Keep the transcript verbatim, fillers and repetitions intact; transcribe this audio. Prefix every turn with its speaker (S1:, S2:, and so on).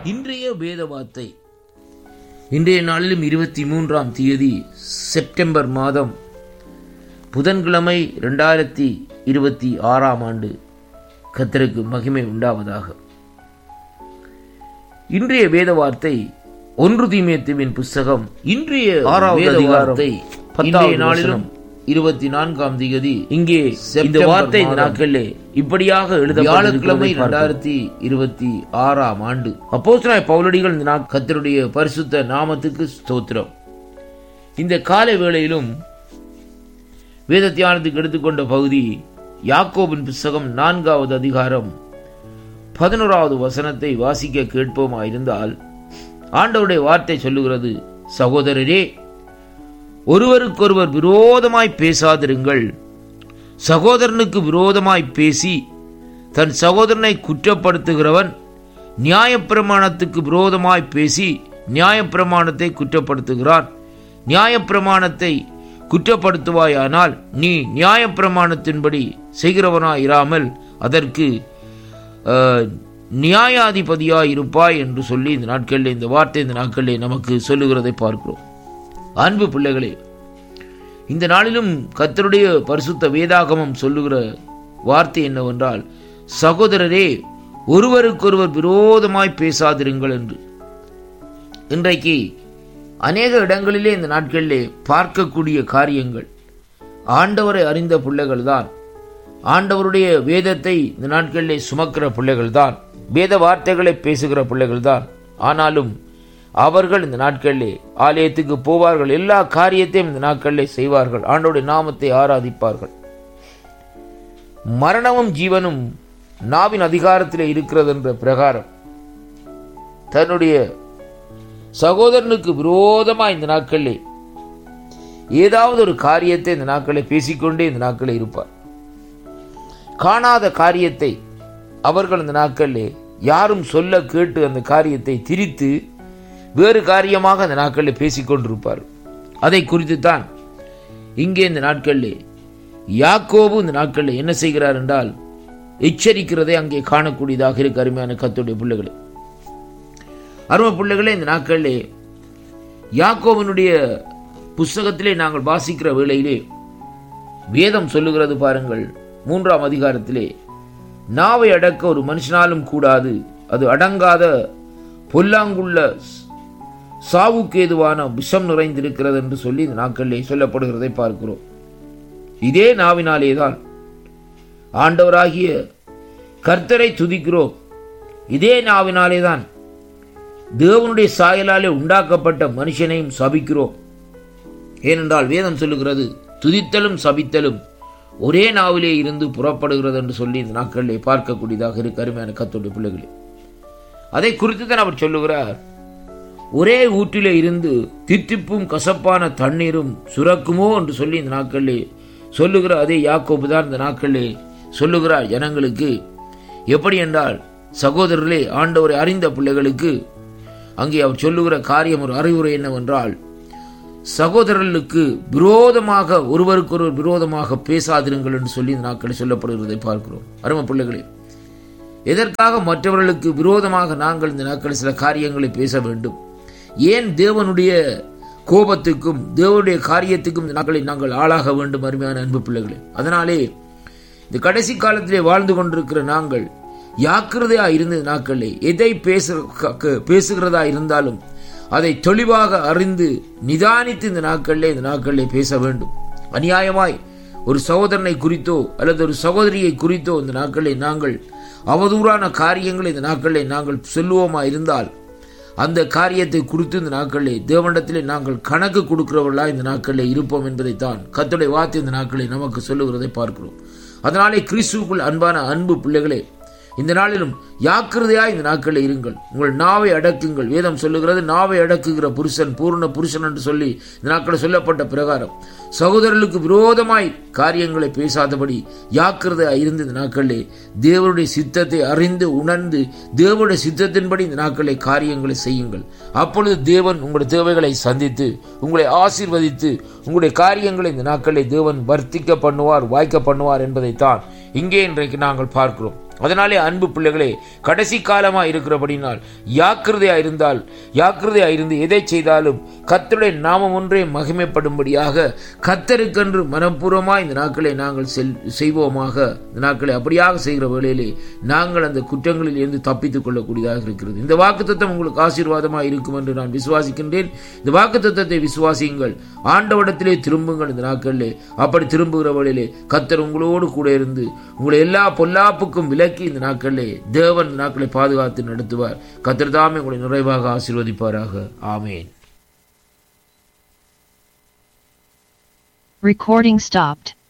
S1: இன்றைய வேத வார்த்தை இன்றைய நாளிலும் இருபத்தி மூன்றாம் தேதி செப்டம்பர் மாதம் புதன்கிழமை இரண்டாயிரத்தி இருபத்தி ஆறாம் ஆண்டு. கர்த்தருக்கு மகிமை உண்டாவதாக. இன்றைய வேத வார்த்தை ஒன்று தீமோத்தேயுவின் புஸ்தகம் இன்றைய ஆறாவது அதிகாரத்தை இன்றைய நாளிலும் இருபத்தி நான்காம் தேதி இங்கே இந்த வார்த்தை நாட்களிலே இப்படியாக எழுத வியாழக்கிழமை இரண்டாயிரத்தி இருபத்தி ஆறாம் ஆண்டு. அப்போஸ்தலனாகிய பவுலடிகள் இந்த கர்த்தருடைய பரிசுத்த நாமத்துக்கு ஸ்தோத்திரம். இந்த காலை வேளையிலும் வேத தியானத்துக்கு எடுத்துக்கொண்ட பகுதி யாக்கோபின் புஸ்தகம் நான்காவது அதிகாரம் பதினோராவது வசனத்தை வாசிக்க கேட்போமாயிருந்தால், ஆண்டவருடைய வார்த்தை சொல்லுகிறது, சகோதரரே, ஒருவருக்கொருவர் விரோதமாய் பேசாதிருங்கள். சகோதரனுக்கு விரோதமாய் பேசி தன் சகோதரனை குற்றப்படுத்துகிறவன் நியாயப்பிரமாணத்துக்கு விரோதமாய் பேசி நியாயப்பிரமாணத்தை குற்றப்படுத்துகிறான். நியாயப்பிரமாணத்தை குற்றப்படுத்துவாயானால் நீ நியாயப்பிரமாணத்தின்படி செய்கிறவனாய் இராமல் அதற்கு நியாயாதிபதியாய் இருப்பாய் என்று சொல்லி இந்த நாட்களில் இந்த வார்த்தை இந்த நாட்களில் நமக்கு சொல்லுகிறதை பார்க்கிறோம். அன்பு பிள்ளைகளே, இந்த நாளிலும் கர்த்தருடைய பரிசுத்த வேதாகமம் சொல்லுகிற வார்த்தை என்னவென்றால், சகோதரரே, ஒருவருக்கொருவர் விரோதமாய் பேசாதிருங்கள் என்று. இன்றைக்கு அநேக இடங்களிலே இந்த நாட்களிலே பார்க்கக்கூடிய காரியங்கள் ஆண்டவரை அறிந்த பிள்ளைகள் தான், ஆண்டவருடைய வேதத்தை இந்த நாட்களிலே சுமக்கிற பிள்ளைகள் தான், வேத வார்த்தைகளை பேசுகிற பிள்ளைகள் தான். ஆனாலும் அவர்கள் இந்த நாட்களிலே ஆலயத்துக்கு போவார்கள், எல்லா காரியத்தையும் இந்த நாட்களிலே செய்வார்கள், ஆண்டவருடைய நாமத்தை ஆராதிப்பார்கள். மரணமும் ஜீவனும் நாவின் அதிகாரத்திலே இருக்கிறது என்ற பிரகாரம் தன்னுடைய சகோதரனுக்கு விரோதமாக இந்த நாட்களிலே ஏதாவது ஒரு காரியத்தை இந்த நாட்களை பேசிக்கொண்டே இந்த நாட்களில் இருப்பார். காணாத காரியத்தை அவர்கள் இந்த நாட்களிலே யாரும் சொல்ல கேட்டு அந்த காரியத்தை திரித்து வேறு காரியமாக அந்த நாட்களில் பேசிக்கொண்டிருப்பார். அதை குறித்து தான் இங்கே இந்த நாட்களில் யாக்கோபு இந்த நாட்களில் என்ன செய்கிறார் என்றால் எச்சரிக்கிறதை அங்கே காணக்கூடியதாக இருக்கு. அருமையான கர்த்தருடைய பிள்ளைகளே, அருமை பிள்ளைகளே, இந்த நாட்களிலே யாக்கோபினுடைய புஸ்தகத்திலே நாங்கள் வாசிக்கிற வேளையிலே வேதம் சொல்லுகிறது பாருங்கள், மூன்றாம் அதிகாரத்திலே, நாவை அடக்க ஒரு மனுஷனாலும் கூடாது, அது அடங்காத பொல்லாங்குள்ள சாவுக்கு ஏதுவான விஷம் நிறைந்திருக்கிறது என்று சொல்லி இந்த நாட்களிலே சொல்லப்படுகிறதை பார்க்கிறோம். இதே நாவினாலேதான் ஆண்டவராகிய கர்த்தரை துதிக்கிறோம். இதே நாவினாலேதான் தேவனுடைய சாயலாலே உண்டாக்கப்பட்ட மனுஷனையும் சபிக்கிறோம். ஏனென்றால் வேதம் சொல்லுகிறது, துதித்தலும் சபித்தலும் ஒரே நாவிலே இருந்து புறப்படுகிறது என்று சொல்லி இந்த நாட்களிலே பார்க்கக்கூடியதாக இருக்கு. அருமையான கர்த்தருடைய பிள்ளைகளே, அதை குறித்து தான் அவர் சொல்லுகிறார், ஒரே ஊற்றிலே இருந்து தித்திப்பும் கசப்பான தண்ணீரும் சுரக்குமோ என்று சொல்லி இந்த நாட்களிலே சொல்லுகிற அதே யாக்கோபு தான் இந்த நாட்களிலே சொல்லுகிறார் ஜனங்களுக்கு. எப்படி என்றால், சகோதரர்களே, ஆண்டவரை அறிந்த பிள்ளைகளுக்கு அங்கே அவர் சொல்லுகிற காரியம் ஒரு அறிவுரை என்னவென்றால், சகோதரர்களுக்கு விரோதமாக ஒருவருக்கொருவர் விரோதமாக பேசாதிருங்கள் என்று சொல்லி இந்த நாட்களில் சொல்லப்படுகிறதை பார்க்கிறோம். அருமை பிள்ளைகளே, எதற்காக மற்றவர்களுக்கு விரோதமாக நாங்கள் இந்த நாட்களில் சில காரியங்களை பேச வேண்டும்? ஏன் தேவனுடைய கோபத்துக்கும் தேவனுடைய காரியத்துக்கும் இந்த நாட்களில் நாங்கள் ஆளாக வேண்டும்? அருமையான அன்பு பிள்ளைகளே, அதனாலே இந்த கடைசி காலத்திலே வாழ்ந்து கொண்டிருக்கிற நாங்கள் ஜாக்கிரதையா இருந்த நாட்களிலே எதை பேச பேசுகிறதா இருந்தாலும் அதை தெளிவாக அறிந்து நிதானித்து இந்த நாட்களிலே இந்த நாட்களிலே பேச வேண்டும். அநியாயமாய் ஒரு சகோதரனை குறித்தோ அல்லது ஒரு சகோதரியை குறித்தோ இந்த நாட்களில் நாங்கள் அவதூறான காரியங்களை இந்த நாட்களில் நாங்கள் சொல்லுவோமா இருந்தால் அந்த காரியத்தை குறித்து இந்த நாட்களிலே தேவனிடத்திலே நாங்கள் கணக்கு கொடுக்கிறவர்களா இந்த நாட்களிலே இருப்போம் என்பதைத்தான் கர்த்தருடைய வார்த்தை இந்த நாட்களில் நமக்கு சொல்லுகிறதை பார்க்கிறோம். அதனாலே கிறிஸ்துவுக்குள் அன்பான அன்பு பிள்ளைகளே, இந்த நாளிலும் ஜாக்கிரதையாய் இந்த நாட்களில் இருங்கள். உங்கள் நாவை அடக்குங்கள். வேதம் சொல்லுகிறது, நாவை அடக்குகிற புருஷன் பூர்ண புருஷன் என்று சொல்லி இந்த நாட்களில் சொல்லப்பட்ட பிரகாரம் சகோதரர்களுக்கு விரோதமாய் காரியங்களை பேசாதபடி ஜாக்கிரதையாய் இருந்து இந்த நாட்களிலே தேவனுடைய சித்தத்தை அறிந்து உணர்ந்து தேவனுடைய சித்தத்தின்படி இந்த நாட்களிலே காரியங்களை செய்யுங்கள். அப்பொழுது தேவன் உங்களுடைய தேவைகளை சந்தித்து உங்களை ஆசீர்வதித்து உங்களுடைய காரியங்களை இந்த நாட்களிலே தேவன் வர்த்திக்க பண்ணுவார், வாய்க்க பண்ணுவார் என்பதைத்தான் இங்கே இன்றைக்கு நாங்கள் பார்க்கிறோம். அதனாலே அன்பு பிள்ளைகளே, கடைசி காலமாக இருக்கிறபடினால் யாக்கிரதையா இருந்தால் யாக்கிரதையா இருந்து எதை செய்தாலும் கர்த்தருடைய நாமம் ஒன்றே மகிமைப்படும்படியாக கர்த்தருக்கென்று மனப்பூர்வமாக இந்த நாட்களை நாங்கள் செல் செய்வோமாக. இந்த நாட்களை அப்படியாக செய்கிற வேளையிலே நாங்கள் அந்த குற்றங்களில் இருந்து தப்பித்துக் கொள்ளக்கூடியதாக இருக்கிறது. இந்த வாக்குத்தத்தம் உங்களுக்கு ஆசீர்வாதமாக இருக்கும் என்று நான் விசுவாசிக்கின்றேன். இந்த வாக்குத்தத்தத்தை விசுவாசியுங்கள், ஆண்டவரிடத்திலே திரும்புங்கள். இந்த நாட்களிலே அப்படி திரும்புகிற வேளையிலே கர்த்தர் உங்களோடு கூட இருந்து உங்களை எல்லா பொல்லாப்புக்கும் விலக்கி இந்த நாட்களிலே தேவன் நாட்களை பாதுகாத்து நடத்துவார். கர்த்தர் தாமே உங்களை நிறைவாக ஆசீர்வதிப்பாராக. ஆமென்.
S2: Recording stopped.